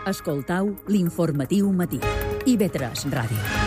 Escoltau l'informatiu matí. IB3 Ràdio.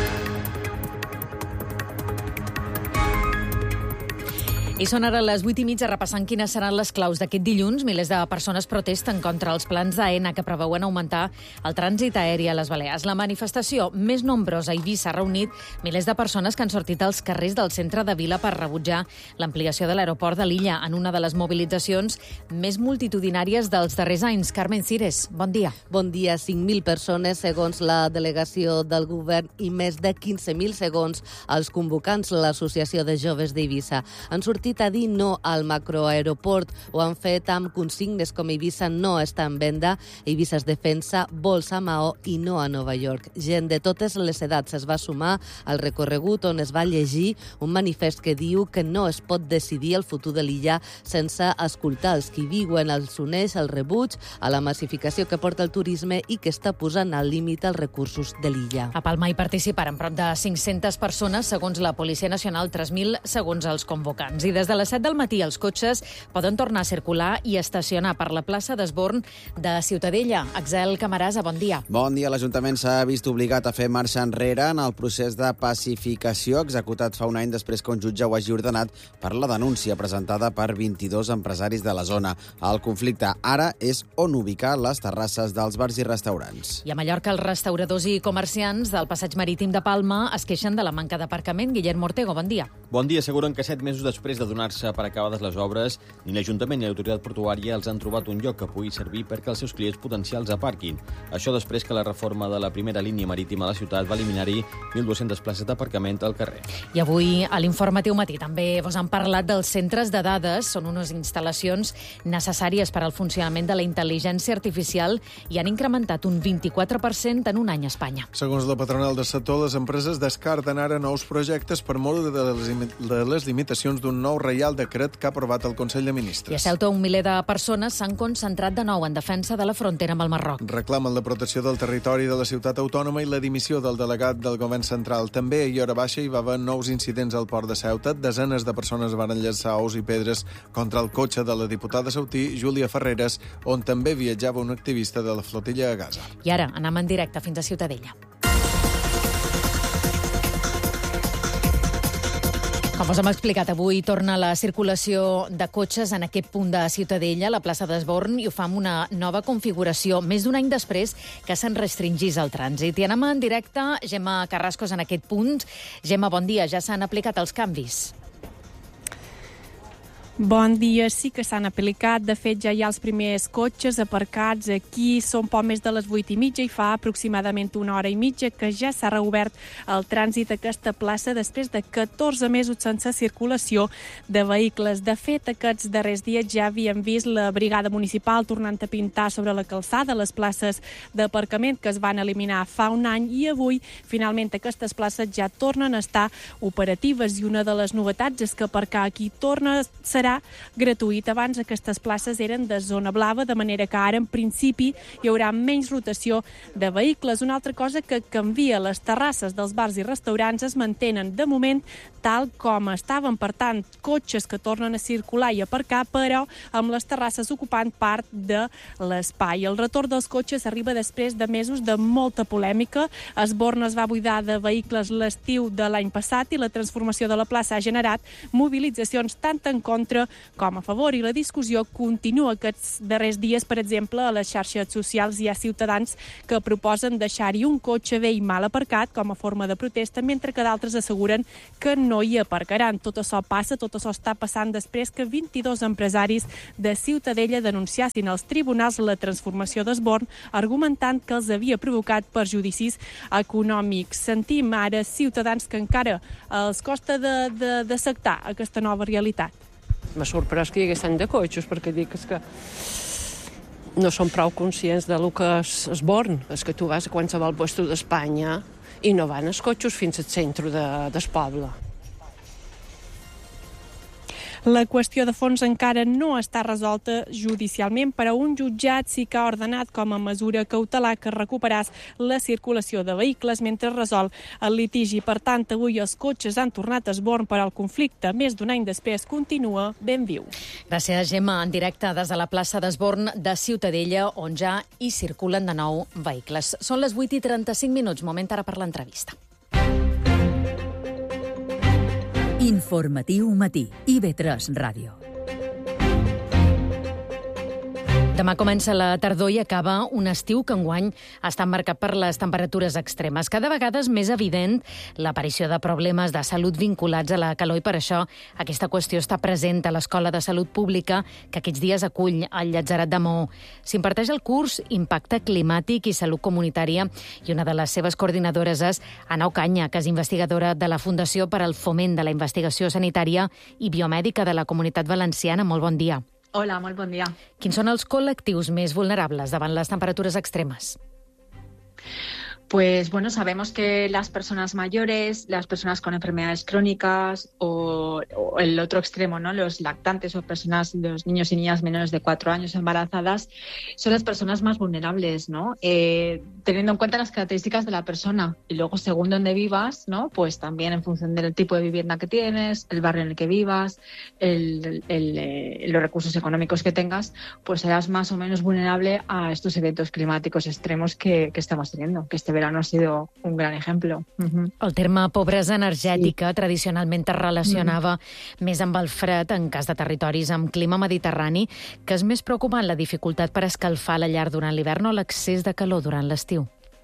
I són ara les 8:30 repassant quines seran les claus d'aquest dilluns. Milers de persones protesten contra els plans d'AENA que preveuen augmentar el trànsit aeri a les Balears. La manifestació més nombrosa a Eivissa ha reunit milers de persones que han sortit als carrers del centre de Vila per rebutjar l'ampliació de l'aeroport de l'illa en una de les mobilitzacions més multitudinàries dels darrers anys. Carmen Cires, bon dia. Bon dia. 5.000 persones, segons la delegació del govern, i més de 15.000, segons els convocants, l'Associació de Joves d'Eivissa. Han sortit a dir no al macroaeroport. Ho han fet amb consignes com Eivissa no està en venda, Eivissa es defensa, vols a Maó i no a Nova York. Gent de totes les edats es va sumar al recorregut on es va llegir un manifest que diu que no es pot decidir el futur de l'illa sense escoltar els qui viuen. Els uneix el rebuig a la massificació que porta el turisme i que està posant al límit els recursos de l'illa. A Palma hi participaran prop de 500 persones, segons la Policia Nacional, 3.000 segons els convocants. I des de les 7 del matí els cotxes poden tornar a circular i estacionar per la plaça d'Esborn de Ciutadella. Axel Camarasa, bon dia. Bon dia. L'Ajuntament s'ha vist obligat a fer marxa enrere en el procés de pacificació executat fa un any després que un jutge ho hagi ordenat per la denúncia presentada per 22 empresaris de la zona. El conflicte ara és on ubicar les terrasses dels bars i restaurants. I a Mallorca els restauradors i comerciants del passeig marítim de Palma es queixen de la manca d'aparcament. Guillermo Ortego, bon dia. Bon dia. Asseguren que 7 mesos després de donar-se per acabades les obres, ni l'Ajuntament ni l'autoritat portuària els han trobat un lloc que pugui servir perquè els seus clients potencials aparquin. Això després que la reforma de la primera línia marítima a la ciutat va eliminar-hi 1.200 places d'aparcament al carrer. I avui a l'Informatiu Matí també vos han parlat dels centres de dades. Són unes instal·lacions necessàries per al funcionament de la intel·ligència artificial i han incrementat un 24% en un any a Espanya. Segons la patronal del sector, les empreses descarten ara nous projectes per mort de les limitacions d'un nou reial decret que ha aprovat el Consell de Ministres. I a Ceuta un miler de persones s'han concentrat de nou en defensa de la frontera amb el Marroc. Reclamen la protecció del territori de la ciutat autònoma i la dimissió del delegat del govern central. També ahir a hora baixa hi va haver nous incidents al port de Ceuta. Desenes de persones van llançar ous i pedres contra el cotxe de la diputada sautí Júlia Ferreres, on també viatjava un activista de la flotilla a Gaza. I ara anem en directe fins a Ciutadella. Com us hem explicat, avui torna la circulació de cotxes en aquest punt de Ciutadella, la plaça d'Esborn, i ho fa amb una nova configuració, més d'un any després que se'n restringís el trànsit. I anem en directe, Gemma Carrascos, en aquest punt. Gemma, bon dia, ja s'han aplicat els canvis? Bon dia, sí que s'han aplicat. De fet, ja hi ha els primers cotxes aparcats aquí. Són poc més de les 8:30 i fa aproximadament una hora i mitja que ja s'ha reobert el trànsit a aquesta plaça després de 14 mesos sense circulació de vehicles. De fet, aquests darrers dies ja havíem vist la brigada municipal tornant a pintar sobre la calçada les places d'aparcament que es van eliminar fa un any i avui, finalment, aquestes places ja tornen a estar operatives i una de les novetats és que aparcar aquí serà gratuït. Abans aquestes places eren de zona blava, de manera que ara en principi hi haurà menys rotació de vehicles. Una altra cosa que canvia, les terrasses dels bars i restaurants es mantenen de moment tal com estaven, per tant, cotxes que tornen a circular i aparcar, però amb les terrasses ocupant part de l'espai. El retorn dels cotxes arriba després de mesos de molta polèmica. Esborn es va buidar de vehicles l'estiu de l'any passat i la transformació de la plaça ha generat mobilitzacions tant en contra com a favor, i la discussió continua aquests darrers dies. Per exemple, a les xarxes socials hi ha ciutadans que proposen deixar-hi un cotxe vell mal aparcat com a forma de protesta, mentre que d'altres asseguren que no hi aparcaran. Tot això està passant després que 22 empresaris de Ciutadella denunciassin als tribunals la transformació d'Esborn, argumentant que els havia provocat perjudicis econòmics. Sentim ara ciutadans que encara els costa d'acceptar aquesta nova realitat. M'ha sorprès que hi hagués tant de cotxes, perquè dic que no són prou conscients del que és Esborn. És que tu vas a qualsevol lloc d'Espanya i no van els cotxes fins al centre del poble. La qüestió de fons encara no està resolta judicialment, però un jutjat sí que ha ordenat com a mesura cautelar que recuperàs la circulació de vehicles mentre resol el litigi. Per tant, avui els cotxes han tornat a Esborn, però el conflicte, més d'un any després, continua ben viu. Gràcies, Gemma. En directe des de la plaça d'Esborn de Ciutadella, on ja hi circulen de nou vehicles. Són les 8:35, moment ara per l'entrevista. Informatiu matí. IB3 Ràdio. Demà comença la tardor i acaba un estiu que enguany està marcat per les temperatures extremes. Cada vegada és més evident l'aparició de problemes de salut vinculats a la calor i per això aquesta qüestió està present a l'Escola de Salut Pública que aquests dies acull el Llatzeret de Maó. S'imparteix el curs Impacte Climàtic i Salut Comunitària i una de les seves coordinadores és Ana Ocaña, que és investigadora de la Fundació per al Foment de la Investigació Sanitària i Biomèdica de la Comunitat Valenciana. Molt bon dia. Hola, molt bon dia. Quins són els col·lectius més vulnerables davant les temperatures extremes? Pues bueno, sabemos que las personas mayores, las personas con enfermedades crónicas o el otro extremo, ¿no? Los lactantes o los niños y niñas menores de 4 años embarazadas son las personas más vulnerables, ¿no? Teniendo en cuenta las características de la persona y luego según donde vivas, ¿no? Pues también en función del tipo de vivienda que tienes, el barrio en el que vivas, los recursos económicos que tengas, pues serás más o menos vulnerable a estos eventos climáticos extremos que estamos teniendo, que este verano ha sido un gran ejemplo. El terme pobresa energètica tradicionalment es relacionava més amb el fred en cas de territoris amb clima mediterrani, que és més preocupant la dificultat per escalfar la llar durant l'hivern o l'excés de calor durant l'estiu.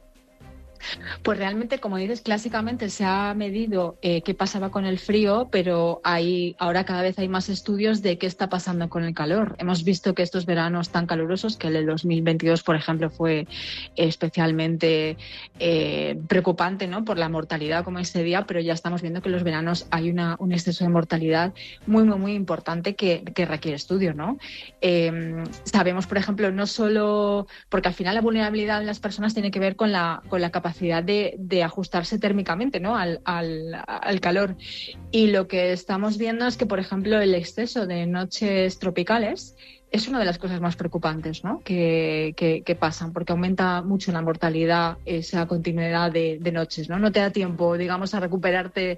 Pues realmente, como dices, clásicamente se ha medido qué pasaba con el frío, pero ahora cada vez hay más estudios de qué está pasando con el calor. Hemos visto que estos veranos tan calurosos, que el del 2022, por ejemplo, fue especialmente preocupante, ¿no? Por la mortalidad como ese día, pero ya estamos viendo que en los veranos hay un exceso de mortalidad muy, muy, muy importante que requiere estudio, ¿no? Sabemos, por ejemplo, no solo... Porque al final la vulnerabilidad de las personas tiene que ver con la capacidad de ajustarse térmicamente, ¿no? al calor. Y lo que estamos viendo es que, por ejemplo, el exceso de noches tropicales es una de las cosas más preocupantes, ¿no? que pasan, porque aumenta mucho la mortalidad esa continuidad de noches, ¿no? No te da tiempo, digamos, a recuperarte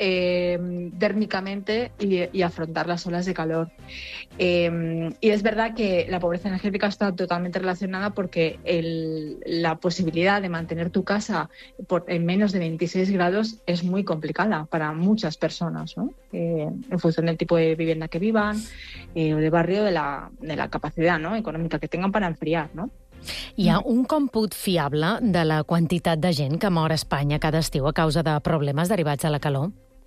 térmicamente y afrontar las olas de calor. Y es verdad que la pobreza energética está totalmente relacionada porque la posibilidad de mantener tu casa en menos de 26 grados es muy complicada para muchas personas, ¿no? En función del tipo de vivienda que vivan o de barrio, de la capacidad, ¿no? econòmica que tengan para enfriar, ¿no? Hi ha un còmput fiable de la quantitat de gent que mor a Espanya cada estiu a causa de problemes derivats de la calor?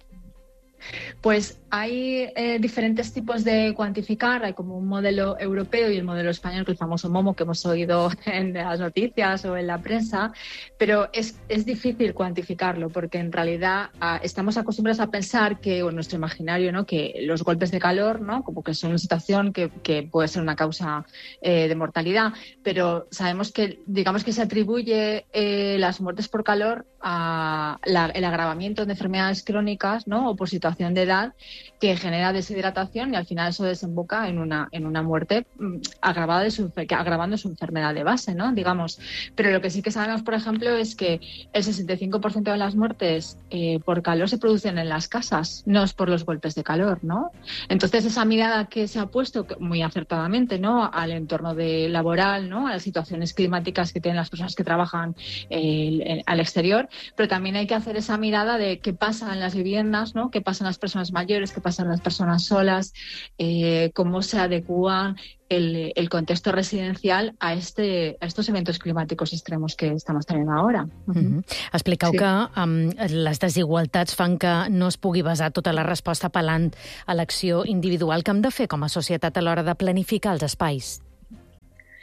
Pues hay diferentes tipos de cuantificar. Hay como un modelo europeo y el modelo español, que es el famoso MOMO que hemos oído en las noticias o en la prensa, pero es difícil cuantificarlo porque en realidad estamos acostumbrados a pensar que, o en nuestro imaginario, ¿no? que los golpes de calor, ¿no? como que son una situación que puede ser una causa de mortalidad, pero sabemos que, digamos que se atribuye las muertes por calor a el agravamiento de enfermedades crónicas, ¿no? o por situación de edad que genera deshidratación y al final eso desemboca en una muerte agravando su enfermedad de base, ¿no? digamos. Pero lo que sí que sabemos, por ejemplo, es que el 65% de las muertes por calor se producen en las casas, no es por los golpes de calor, ¿no? Entonces esa mirada que se ha puesto muy acertadamente, ¿no? al entorno laboral, ¿no? a las situaciones climáticas que tienen las personas que trabajan al exterior, pero también hay que hacer esa mirada de qué pasa en las viviendas, ¿no? qué pasa en las personas mayores, qué pasa en las personas solas, cómo se adecúa el contexto residencial a estos eventos climàtics extremos que estamos teniendo ahora. Expliqueu que les desigualtats fan que no es pugui basar tota la resposta apel·lant a l'acció individual que hem de fer com a societat a l'hora de planificar els espais.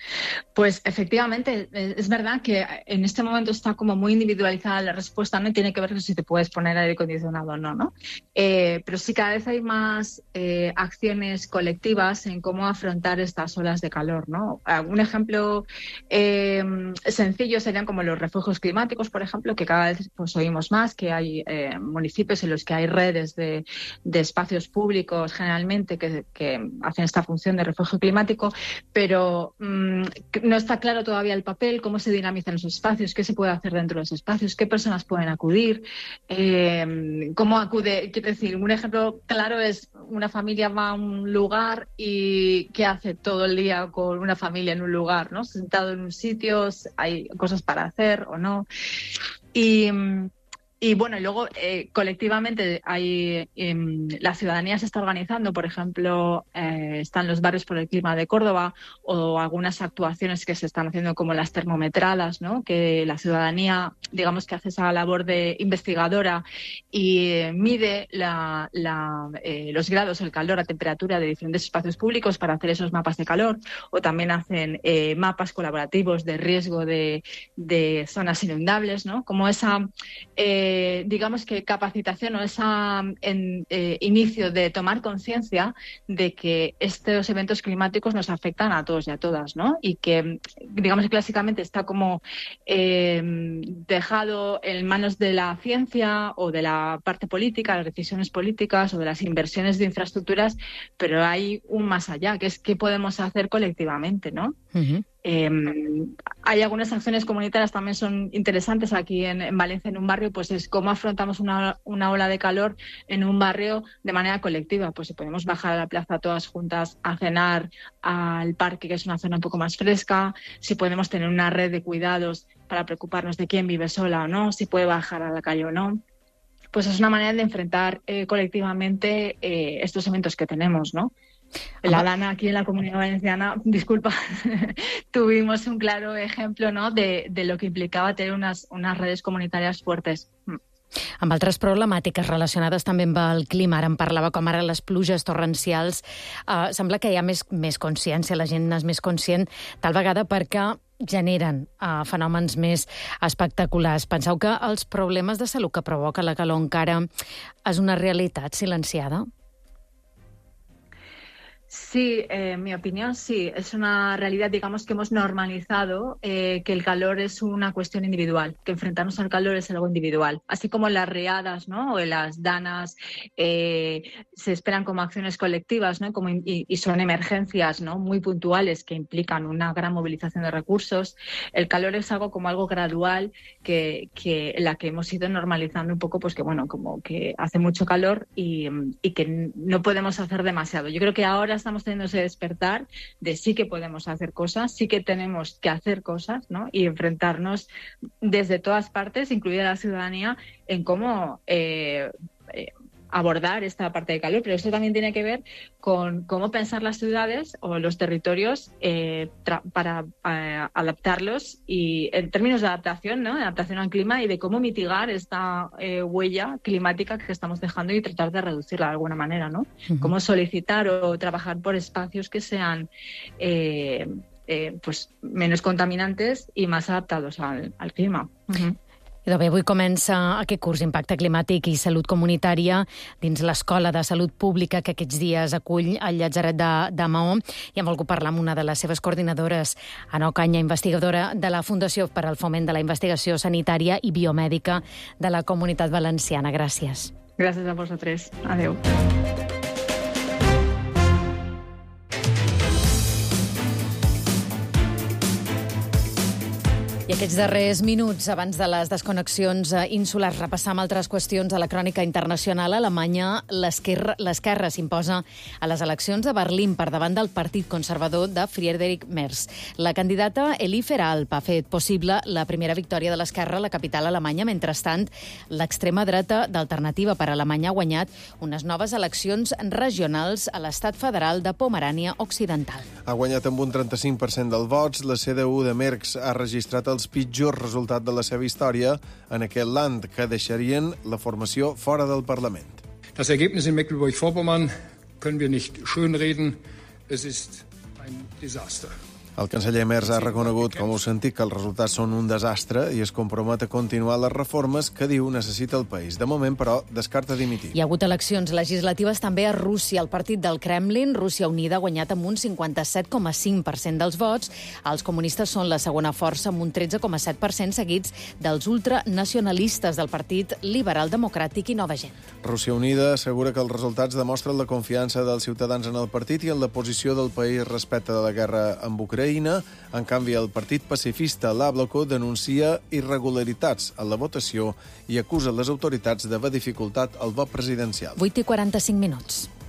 Pues efectivamente, es verdad que en este momento está como muy individualizada la respuesta, no tiene que ver con si te puedes poner aire acondicionado o no, ¿no? Pero sí cada vez hay más acciones colectivas en cómo afrontar estas olas de calor, ¿no? Un ejemplo sencillo serían como los refugios climáticos, por ejemplo, que cada vez pues oímos más, que hay municipios en los que hay redes de espacios públicos generalmente que hacen esta función de refugio climático, pero no está claro todavía el papel, cómo se dinamizan los espacios, qué se puede hacer dentro de los espacios, qué personas pueden acudir, cómo acude. Quiero decir, un ejemplo claro es una familia va a un lugar y qué hace todo el día con una familia en un lugar, ¿no? Sentado en un sitio, hay cosas para hacer o no. Y bueno, y luego colectivamente la ciudadanía se está organizando, por ejemplo, están los barrios por el clima de Córdoba o algunas actuaciones que se están haciendo como las termometradas, ¿no? Que la ciudadanía, digamos que hace esa labor de investigadora y mide los grados, el calor, la temperatura de diferentes espacios públicos para hacer esos mapas de calor, o también hacen mapas colaborativos de riesgo de zonas inundables, ¿no? Como esa digamos que capacitación o ese inicio de tomar conciencia de que estos eventos climáticos nos afectan a todos y a todas, ¿no? Y que, digamos que clásicamente está como dejado en manos de la ciencia o de la parte política, las decisiones políticas o de las inversiones de infraestructuras, pero hay un más allá, que es qué podemos hacer colectivamente, ¿no? Uh-huh. Hay algunas acciones comunitarias también son interesantes aquí en Valencia, en un barrio, pues es cómo afrontamos una ola de calor en un barrio de manera colectiva. Pues si podemos bajar a la plaza todas juntas a cenar al parque, que es una zona un poco más fresca, si podemos tener una red de cuidados para preocuparnos de quién vive sola o no, si puede bajar a la calle o no. Pues es una manera de enfrentar colectivamente estos eventos que tenemos, ¿no? La Dana, aquí en la Comunidad Valenciana, disculpa, tuvimos un claro ejemplo, ¿no? de lo que implicava tener unes redes comunitàries fuertes. Amb altres problemàtiques relacionades també amb el clima, ara en parlava com ara les pluges torrencials, sembla que hi ha més consciència, la gent és més conscient, tal vegada perquè generen fenòmens més espectaculars. Penseu que els problemes de salut que provoca la calor encara és una realitat silenciada? Sí, en mi opinión sí. Es una realidad, digamos, que hemos normalizado que el calor es una cuestión individual, que enfrentarnos al calor es algo individual. Así como las riadas, ¿no? O las danas se esperan como acciones colectivas, ¿no? Y son emergencias, ¿no? Muy puntuales que implican una gran movilización de recursos. El calor es algo como algo gradual que la que hemos ido normalizando un poco, pues que bueno, como que hace mucho calor y que no podemos hacer demasiado. Yo creo que ahora estamos teniendo ese despertar de sí que podemos hacer cosas, sí que tenemos que hacer cosas, ¿no? Y enfrentarnos desde todas partes, incluida la ciudadanía, en cómo abordar esta parte de calor, pero esto también tiene que ver con cómo pensar las ciudades o los territorios para adaptarlos y en términos de adaptación, ¿no? De adaptación al clima y de cómo mitigar esta huella climática que estamos dejando y tratar de reducirla de alguna manera, ¿no? Uh-huh. Cómo solicitar o trabajar por espacios que sean pues menos contaminantes y más adaptados al clima. Uh-huh. Idò bé, avui comença aquest curs Impacte Climàtic i Salut Comunitària dins l'Escola de Salut Pública que aquests dies acull el Llatzeret de Maó i hem volgut parlar amb una de les seves coordinadores, Ana Ocaña, investigadora de la Fundació per al Foment de la Investigació Sanitària i Biomèdica de la Comunitat Valenciana. Gràcies. Gràcies a vosaltres. Adéu. I aquests darrers minuts, abans de les desconnexions insulars, repassam altres qüestions de la crònica internacional. A Alemanya, l'esquerra s'imposa a les eleccions de Berlín per davant del Partit Conservador de Friedrich Merz. La candidata Elifer Alp ha fet possible la primera victòria de l'esquerra a la capital alemanya. Mentrestant, l'extrema dreta d'Alternativa per Alemanya ha guanyat unes noves eleccions regionals a l'estat federal de Pomerània Occidental. Ha guanyat amb un 35% dels vots. La CDU de Merz ha registrat els pitjors resultats de la seva història en aquest land, que deixarien la formació fora del Parlament. Das Ergebnis in Mecklenburg-Vorpommern können wir nicht schönreden. Es ist ein Desaster. El canceller Merz ha reconegut, com heu sentit, que els resultats són un desastre i es compromet a continuar les reformes que diu necessita el país. De moment, però, descarta dimitir. Hi ha hagut eleccions legislatives també a Rússia. El partit del Kremlin, Rússia Unida, ha guanyat amb un 57,5% dels vots. Els comunistes són la segona força amb un 13,7%, seguits dels ultranacionalistes del Partit Liberal Democràtic i Nova Gent. Rússia Unida assegura que els resultats demostren la confiança dels ciutadans en el partit i en la posició del país respecte de la guerra amb Ucraïna. En canvi, el partit pacifista l'Abloko denuncia irregularitats en la votació i acusa les autoritats d'haver dificultat el vot presidencial. 8:45.